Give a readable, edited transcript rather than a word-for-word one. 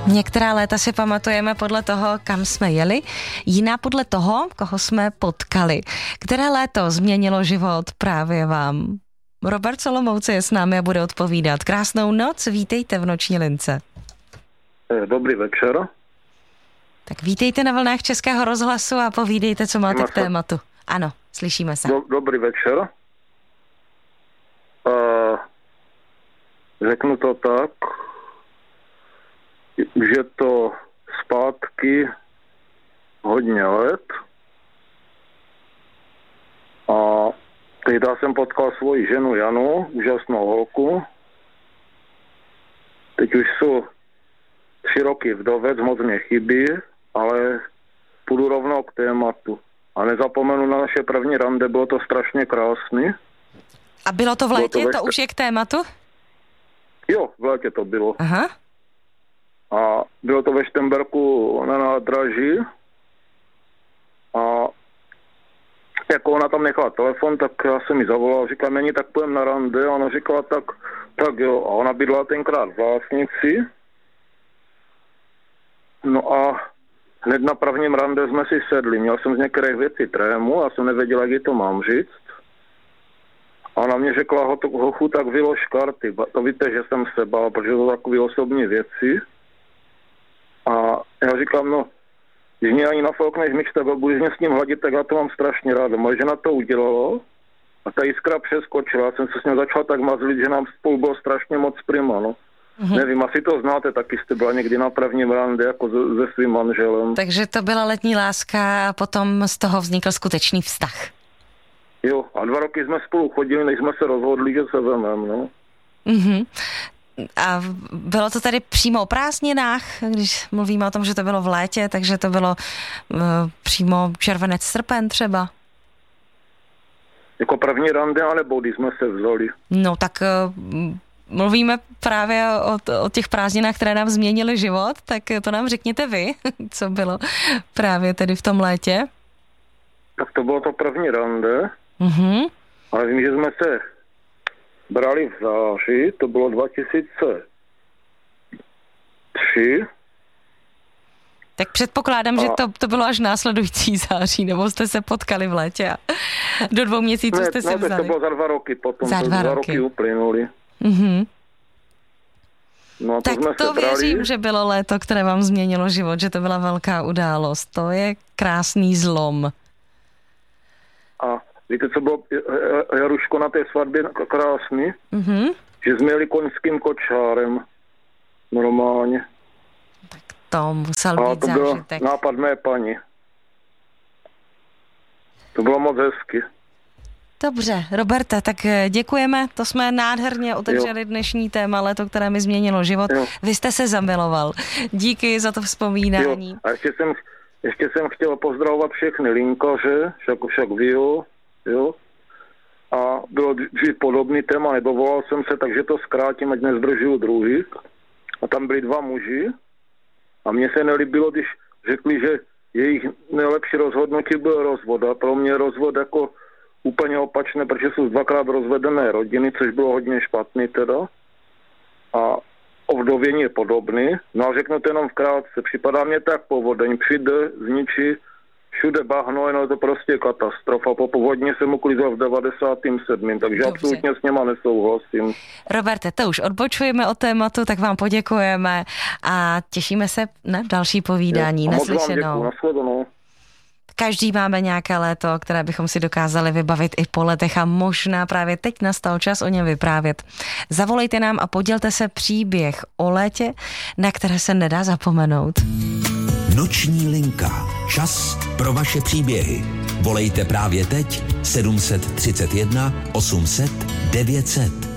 Některá léta si pamatujeme podle toho, kam jsme jeli, jiná podle toho, koho jsme potkali. Které léto změnilo život právě vám? Robert Solomouce je s námi a bude odpovídat. Krásnou noc, vítejte v Noční lince. Dobrý večer. Tak vítejte na vlnách Českého rozhlasu a povídejte, co máte k tématu. Ano, slyšíme se. Dobrý večer. Řeknu to tak, že to zpátky hodně let a tehdy jsem potkal svoji ženu Janu, úžasnou holku. Teď už jsou 3 roky vdovec, moc mě chybí, ale půjdu rovnou k tématu. A nezapomenu na naše první rande, bylo to strašně krásný. A bylo to v létě? To už je k tématu? Jo, v létě to bylo. Aha. A bylo to ve Štemberku na nádraží a jako ona tam nechala telefon, tak já jsem mi zavolal, říkám, není, tak půjdem na rande, a ona říkala, tak jo, a ona bydla tenkrát v Lásnici. No a hned na prvním rande jsme si sedli, měl jsem z některých věcí trému a jsem nevěděl, jak ji to mám říct. A ona mě řekla, hochu, tak vylož karty, to víte, že jsem se bál, protože to takové osobní věci. A já říkám, no, když mě ani nafoukneš myč, tak budeš mě s ním hladit, tak já to mám strašně rád. Moje žena to udělalo a ta jiskra přeskočila. Já jsem se s ním začal tak mazlit, že nám spolu bylo strašně moc prima, no. Mm-hmm. Nevím, asi to znáte, taky jste byla někdy na prvním rande jako se svým manželem. Takže to byla letní láska a potom z toho vznikl skutečný vztah. Jo, a 2 roky jsme spolu chodili, než jsme se rozhodli, že se vememe, no. Mhm. A bylo to tady přímo o prázdninách, když mluvíme o tom, že to bylo v létě, takže to bylo přímo červenec, srpen třeba? Jako první rande, anebo když jsme se vzali? No tak mluvíme právě o těch prázdninách, které nám změnily život, tak to nám řekněte vy, co bylo právě tedy v tom létě. Tak to bylo to první rande, ale vím, že jsme se brali v září, to bylo 2003. Tak předpokládám, že to bylo až následující září, nebo jste se potkali v létě a do 2 měsíců jste se vzali. To bylo za 2 roky potom, za 2 roky uplynuli. No, tak to věřím, že bylo léto, které vám změnilo život, že to byla velká událost. To je krásný zlom. A víte, co bylo, Jaruško, na té svatbě krásný? Že jsme jeli koňským kočárem. Normálně. Tak to musel být zážitek. A to byl nápad mé paní. To bylo moc hezky. Dobře, Roberte, tak děkujeme. To jsme nádherně otevřeli dnešní téma, léto, které mi změnilo život. Jo. Vy jste se zamiloval. Díky za to vzpomínání. Jo. A ještě jsem chtěl pozdravovat všechny linkaře, však vy jo. A bylo dřív podobný téma, nedovolal jsem se, takže to zkrátím, ať nezdržuju druhý. A tam byli 2 muži a mně se nelíbilo, když řekli, že jejich nejlepší rozhodnutí byl rozvod. A pro mě rozvod jako úplně opačné, protože jsou 2krát rozvedené rodiny, což bylo hodně špatný teda. A ovdovění je podobný. No a řeknu to jenom vkrátce. Připadá mě tak povodeň. Přijde, zničí, všude bahno, no je to prostě katastrofa. Po povodně jsem uklízel v 97. Takže dobře. Absolutně s něma nesouhlasím. Roberte, to už odbočujeme od tématu, tak vám poděkujeme a těšíme se na další povídání. Naslyšenou. Nashledanou. Každý máme nějaké léto, které bychom si dokázali vybavit i po letech a možná právě teď nastal čas o něm vyprávět. Zavolejte nám a podělte se příběh o létě, na které se nedá zapomenout. Noční linka. Čas pro vaše příběhy. Volejte právě teď 731 800 900.